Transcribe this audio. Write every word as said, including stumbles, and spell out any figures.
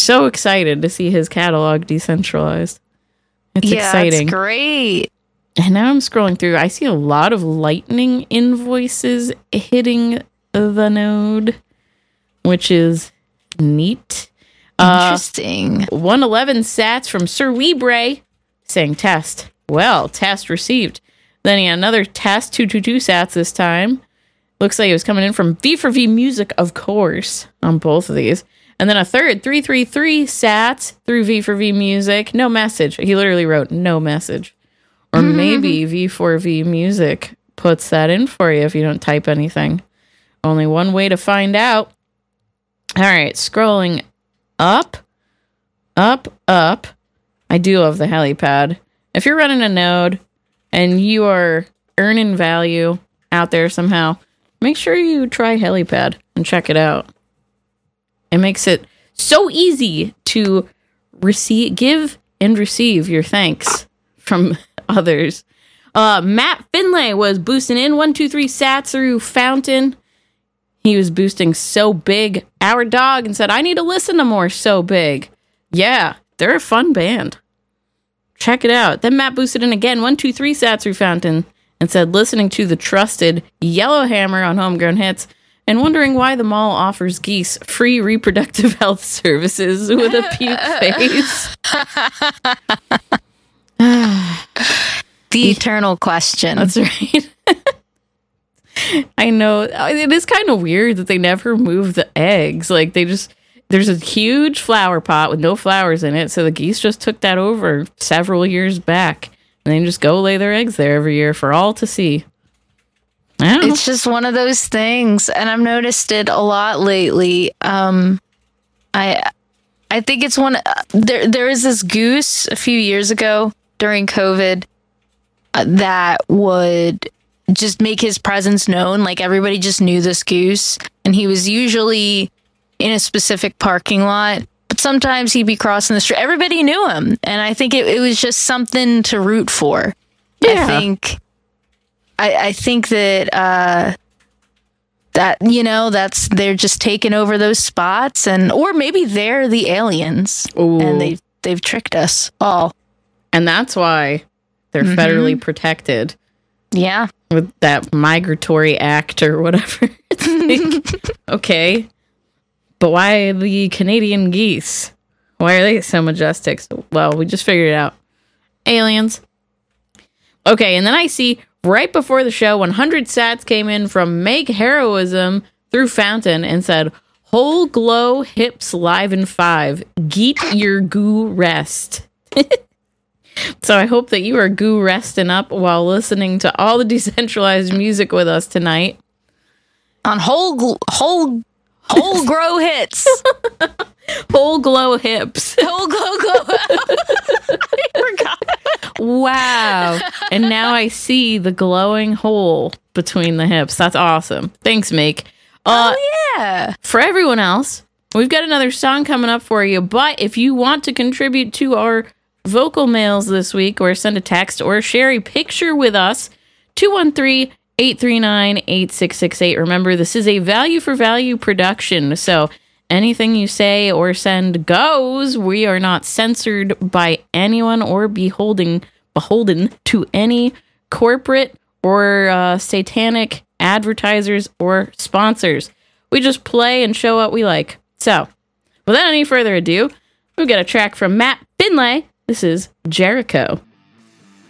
so excited to see his catalog decentralized. It's yeah, exciting. It's great. And now I'm scrolling through. I see a lot of Lightning invoices hitting the node, which is neat. Interesting. Uh, one eleven sats from Sir Weebre saying test. Well, test received. Then he had another test, two twenty-two sats this time. Looks like it was coming in from V four V Music, of course, on both of these. And then a third, three thirty-three sats through V four V Music. No message. He literally wrote no message. Or maybe V four V Music puts that in for you if you don't type anything. Only one way to find out. All right, scrolling up, up, up. I do love the helipad. If you're running a node and you are earning value out there somehow, make sure you try helipad and check it out. It makes it so easy to receive, give and receive your thanks from others. Uh, Matt Finlay was boosting in one two three sats through Fountain. He was boosting So Big, Our Dog, and said, I need to listen to more So Big. Yeah, they're a fun band. Check it out. Then Matt boosted in again, one two three sats through Fountain, and said, listening to the trusted Yellowhammer on Homegrown Hits, and wondering why the mall offers geese free reproductive health services with a puke face. The eternal question. That's right. I know. It is kind of weird that they never move the eggs. Like, they just... There's a huge flower pot with no flowers in it, so the geese just took that over several years back. And they just go lay their eggs there every year for all to see. It's just one of those things, and I've noticed it a lot lately. Um, I I think it's one... Uh, there There is this goose a few years ago during COVID uh, that would just make his presence known. Like, everybody just knew this goose, and he was usually in a specific parking lot, but sometimes he'd be crossing the street. Everybody knew him, and I think it, it was just something to root for. Yeah. I think I, I think that uh, that you know that's they're just taking over those spots, and or maybe they're the aliens. Ooh. And they they've tricked us all, and that's why they're mm-hmm. federally protected. Yeah, with that migratory act or whatever. It's like, okay. But why the Canadian geese? Why are they so majestic? Well, we just figured it out. Aliens. Okay, and then I see right before the show, one hundred sats came in from Make Heroism through Fountain and said, Whole Glow Hips Live in five. Geet your goo rest. So I hope that you are goo resting up while listening to all the decentralized music with us tonight. On whole, gl- whole... Whole grow hits. Whole glow hips. Whole glow glow. I forgot. Wow. And now I see the glowing hole between the hips. That's awesome. Thanks, Make. Uh, oh, yeah. For everyone else, we've got another song coming up for you. But if you want to contribute to our vocal mails this week, or send a text or share a picture with us, two one three, eight three nine, eight six six eight. Remember, this is a value for value production, so anything you say or send goes. We are not censored by anyone or beholding, beholden to any corporate or uh, satanic advertisers or sponsors. We just play and show what we like. So, without any further ado, we've got a track from Matt Finlay. This is Jericho.